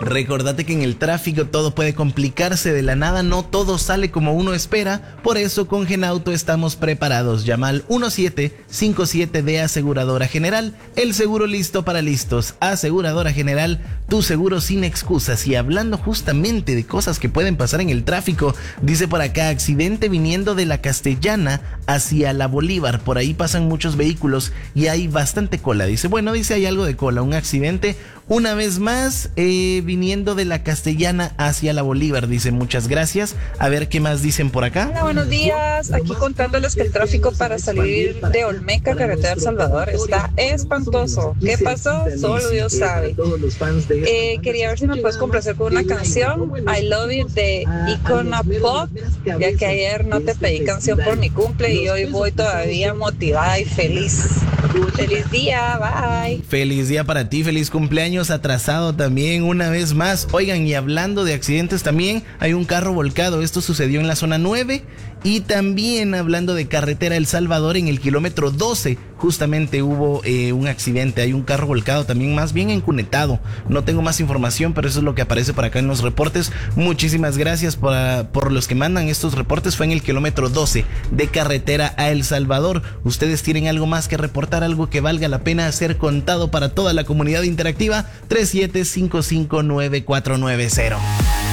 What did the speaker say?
Recordate que en el tráfico todo puede complicarse de la nada, no todo sale como uno espera, por eso con Genauto estamos preparados. Llama al 1757 de Aseguradora General, el seguro listo para listos. Aseguradora General, tu seguro sin excusas. Y hablando justamente de cosas que pueden pasar en el tráfico, dice por acá, accidente viniendo de la Castellana hacia la Bolívar, por ahí pasan muchos vehículos y hay bastante cola. Dice, hay algo de cola, un accidente una vez más viniendo de la Castellana hacia la Bolívar. Dice, muchas gracias. A ver qué más dicen por acá. Hola, buenos días. Aquí contándoles que el tráfico para salir de Olmeca, carretera El Salvador, está espantoso. ¿Qué pasó? Solo Dios sabe. Quería ver si me puedes complacer con una canción, I Love It de Icona Pop, ya que ayer no te pedí canción por mi cumple y hoy voy todavía motivada y feliz. Feliz día, bye. Feliz día para ti, feliz cumpleaños atrasado también una vez más. Oigan, y hablando de accidentes también, hay un carro volcado, esto sucedió en la zona 9. Y también hablando de carretera El Salvador, en el kilómetro 12 justamente hubo un accidente, hay un carro volcado también, más bien encunetado. No tengo más información, pero eso es lo que aparece por acá en los reportes. Muchísimas gracias por los que mandan estos reportes. Fue en el kilómetro 12 de carretera a El Salvador. ¿Ustedes tienen algo más que reportar, algo que valga la pena ser contado para toda la comunidad interactiva? 3755940.